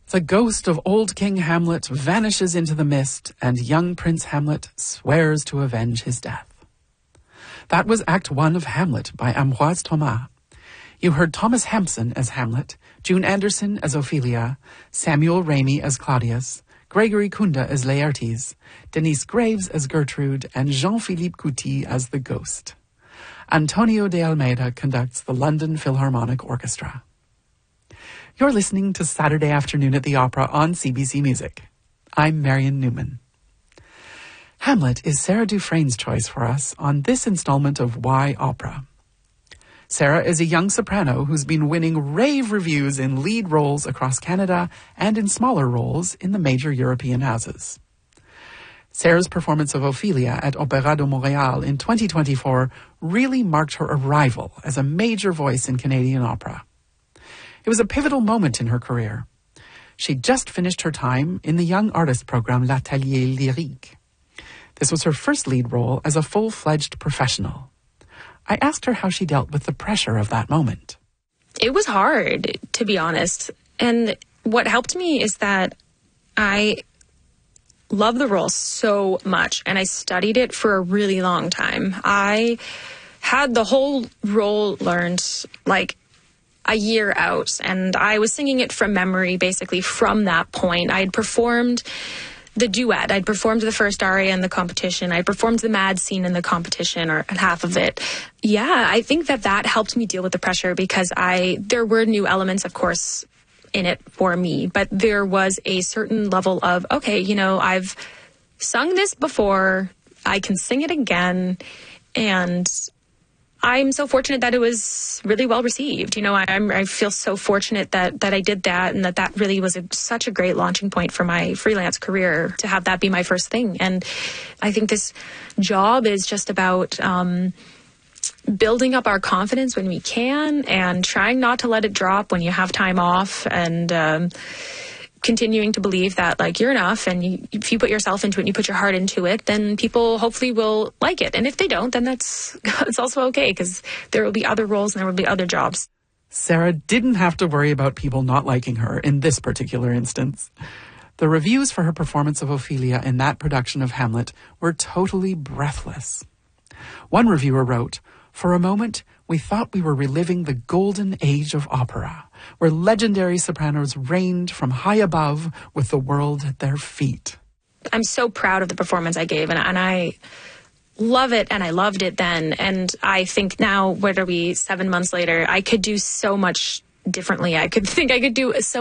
The ghost of old King Hamlet vanishes into the mist, and young Prince Hamlet swears to avenge his death. That was Act 1 of Hamlet by Ambroise Thomas. You heard Thomas Hampson as Hamlet, June Anderson as Ophelia, Samuel Ramey as Claudius, Gregory Kunda as Laertes, Denise Graves as Gertrude, and Jean-Philippe Couty as the Ghost. Antonio de Almeida conducts the London Philharmonic Orchestra. You're listening to Saturday Afternoon at the Opera on CBC Music. I'm Marion Newman. Hamlet is Sarah Dufresne's choice for us on this installment of Why Opera. Sarah is a young soprano who's been winning rave reviews in lead roles across Canada and in smaller roles in the major European houses. Sarah's performance of Ophelia at Opéra de Montréal in 2024 really marked her arrival as a major voice in Canadian opera. It was a pivotal moment in her career. She'd just finished her time in the Young Artist program L'Atelier Lyrique. This was her first lead role as a full-fledged professional. I asked her how she dealt with the pressure of that moment. It was hard, to be honest. And what helped me is that I love the role so much, and I studied it for a really long time. I had the whole role learned like a year out, and I was singing it from memory, basically from that point. I had performed the duet. I'd performed the first aria in the competition. I performed the mad scene in the competition, or half of it. Yeah, I think that helped me deal with the pressure because there were new elements, of course, in it for me, but there was a certain level of, okay, I've sung this before, I can sing it again, and I'm so fortunate that it was really well received. I feel so fortunate that I did that, and that really was such a great launching point for my freelance career to have that be my first thing. And I think this job is just about building up our confidence when we can and trying not to let it drop when you have time off, and continuing to believe that you're enough, and if you put yourself into it and you put your heart into it, then people hopefully will like it. And if they don't, then it's also okay, because there will be other roles and there will be other jobs. Sarah didn't have to worry about people not liking her in this particular instance. The reviews for her performance of Ophelia in that production of Hamlet were totally breathless. One reviewer wrote, "For a moment, we thought we were reliving the golden age of opera, where legendary sopranos reigned from high above with the world at their feet." I'm so proud of the performance I gave, and I love it, and I loved it then. And I think now, 7 months later, I could do so much differently. I could do so